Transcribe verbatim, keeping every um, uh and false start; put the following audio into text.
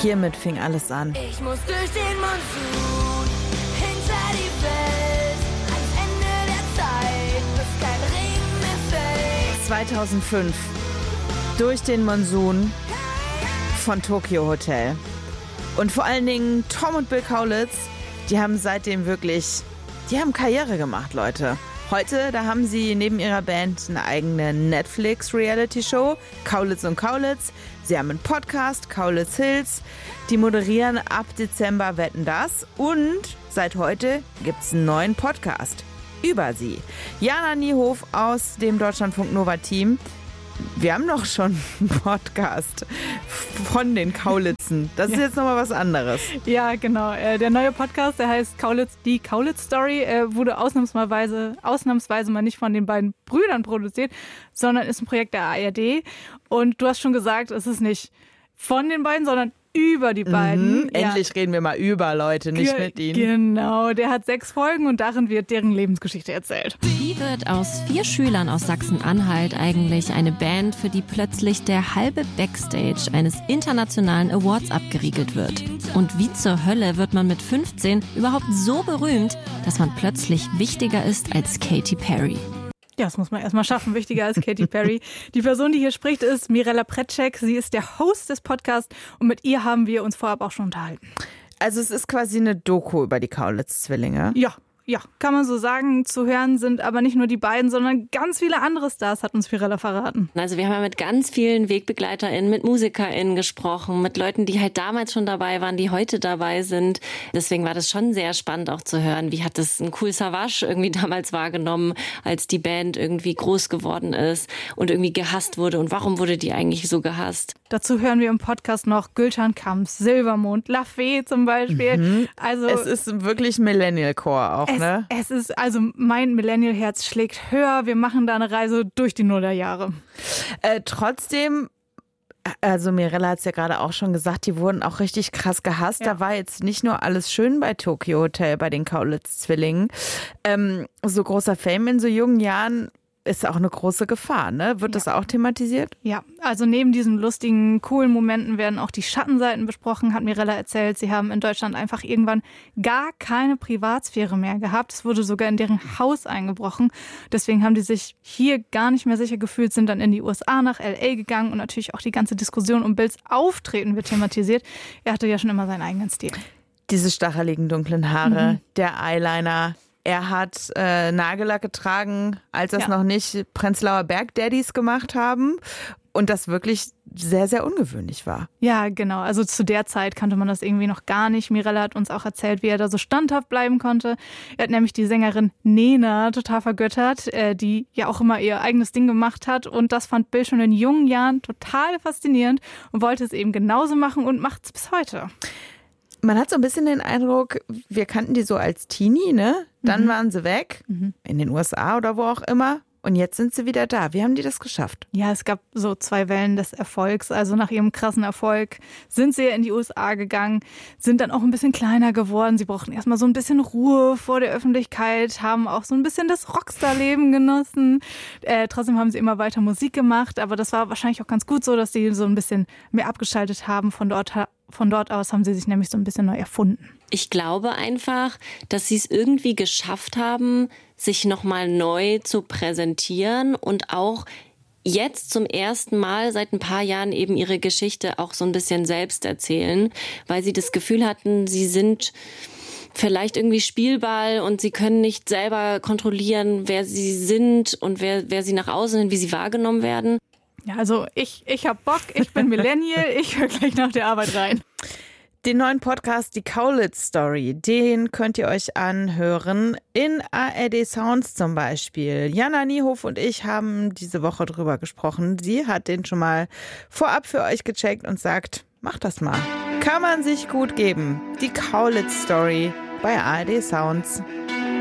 Hiermit fing alles an. Ich muss durch den Monsun, hinter die Welt, ans Ende der Zeit, bis kein Regen mehr fällt. zweitausendfünf. Durch den Monsun von Tokio Hotel. Und vor allen Dingen Tom und Bill Kaulitz, die haben seitdem wirklich, die haben Karriere gemacht, Leute. Heute, da haben sie neben ihrer Band eine eigene Netflix-Reality-Show, Kaulitz und Kaulitz. Sie haben einen Podcast, Kaulitz Hills. Die moderieren ab Dezember Wetten, dass. Und seit heute gibt es einen neuen Podcast über sie. Jana Niehof aus dem Deutschlandfunk Nova-Team. Wir haben doch schon einen Podcast von den Kaulitzen. Das ist ja jetzt nochmal was anderes. Ja, genau. Der neue Podcast, der heißt Kaulitz, die Kaulitz Story, wurde ausnahmsweise, ausnahmsweise mal nicht von den beiden Brüdern produziert, sondern ist ein Projekt der A R D. Und du hast schon gesagt, es ist nicht von den beiden, sondern über die beiden. Mhm, endlich ja. Reden wir mal über Leute, nicht Ge- mit ihnen. Genau, der hat sechs Folgen und darin wird deren Lebensgeschichte erzählt. Wie wird aus vier Schülern aus Sachsen-Anhalt eigentlich eine Band, für die plötzlich der halbe Backstage eines internationalen Awards abgeriegelt wird? Und wie zur Hölle wird man mit fünfzehn überhaupt so berühmt, dass man plötzlich wichtiger ist als Katy Perry? Ja, das muss man erstmal schaffen, wichtiger als Katy Perry. Die Person, die hier spricht, ist Mirella Precek. Sie ist der Host des Podcasts und mit ihr haben wir uns vorab auch schon unterhalten. Also es ist quasi eine Doku über die Kaulitz-Zwillinge. Ja. Ja, kann man so sagen. Zu hören sind aber nicht nur die beiden, sondern ganz viele andere Stars, hat uns Mirella verraten. Also wir haben ja mit ganz vielen WegbegleiterInnen, mit MusikerInnen gesprochen, mit Leuten, die halt damals schon dabei waren, die heute dabei sind. Deswegen war das schon sehr spannend auch zu hören. Wie hat das ein Kool Savas irgendwie damals wahrgenommen, als die Band irgendwie groß geworden ist und irgendwie gehasst wurde? Und warum wurde die eigentlich so gehasst? Dazu hören wir im Podcast noch Gülcan Kamps, Silbermond, La Fee zum Beispiel. Mhm. Also es ist wirklich Millennial-Core auch. Es, ne? es ist, also mein Millennial-Herz schlägt höher. Wir machen da eine Reise durch die Nullerjahre. Äh, trotzdem, also Mirella hat es ja gerade auch schon gesagt, die wurden auch richtig krass gehasst. Ja. Da war jetzt nicht nur alles schön bei Tokio Hotel, bei den Kaulitz-Zwillingen. Ähm, so großer Fame in so jungen Jahren ist auch eine große Gefahr, ne? Wird ja. das auch thematisiert? Ja, also neben diesen lustigen, coolen Momenten werden auch die Schattenseiten besprochen, hat Mirella erzählt. Sie haben in Deutschland einfach irgendwann gar keine Privatsphäre mehr gehabt. Es wurde sogar in deren Haus eingebrochen. Deswegen haben die sich hier gar nicht mehr sicher gefühlt, sind dann in die U S A, nach L A gegangen und natürlich auch die ganze Diskussion um Bills Auftreten wird thematisiert. Er hatte ja schon immer seinen eigenen Stil. Diese stacheligen dunklen Haare, Mhm. der Eyeliner. Er hat äh, Nagellack getragen, als das ja. noch nicht Prenzlauer Berg-Daddies gemacht haben. Und das wirklich sehr, sehr ungewöhnlich war. Ja, genau. Also zu der Zeit kannte man das irgendwie noch gar nicht. Mirella hat uns auch erzählt, wie er da so standhaft bleiben konnte. Er hat nämlich die Sängerin Nena total vergöttert, äh, die ja auch immer ihr eigenes Ding gemacht hat. Und das fand Bill schon in jungen Jahren total faszinierend und wollte es eben genauso machen und macht es bis heute. Man hat so ein bisschen den Eindruck, wir kannten die so als Teenie, ne? Dann mhm. waren sie weg, mhm. in den U S A oder wo auch immer. Und jetzt sind sie wieder da. Wie haben die das geschafft? Ja, es gab so zwei Wellen des Erfolgs. Also nach ihrem krassen Erfolg sind sie in die U S A gegangen, sind dann auch ein bisschen kleiner geworden. Sie brauchten erstmal so ein bisschen Ruhe vor der Öffentlichkeit, haben auch so ein bisschen das Rockstar-Leben genossen. Äh, trotzdem haben sie immer weiter Musik gemacht. Aber das war wahrscheinlich auch ganz gut so, dass sie so ein bisschen mehr abgeschaltet haben. Von dort, von dort aus haben sie sich nämlich so ein bisschen neu erfunden. Ich glaube einfach, dass sie es irgendwie geschafft haben, sich nochmal neu zu präsentieren und auch jetzt zum ersten Mal seit ein paar Jahren eben ihre Geschichte auch so ein bisschen selbst erzählen, weil sie das Gefühl hatten, sie sind vielleicht irgendwie Spielball und sie können nicht selber kontrollieren, wer sie sind und wer, wer sie nach außen hin, wie sie wahrgenommen werden. Ja, also ich, ich hab Bock, ich bin Millennial, ich höre gleich nach der Arbeit rein. Den neuen Podcast, die Kaulitz Story, den könnt ihr euch anhören in A R D Sounds zum Beispiel. Jana Niehof und ich haben diese Woche drüber gesprochen. Sie hat den schon mal vorab für euch gecheckt und sagt, macht das mal. Kann man sich gut geben. Die Kaulitz Story bei A R D Sounds.